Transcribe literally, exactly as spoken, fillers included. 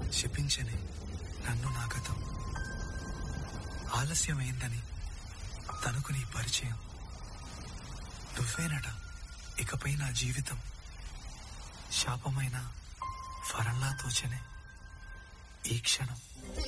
శపించని నన్ను నా గతం, ఆలస్యమైందని తనకు నీ పరిచయం. నువ్వేనట ఇకపై నా జీవితం, శాపమైన వరంలా తోచనే ఈ క్షణం.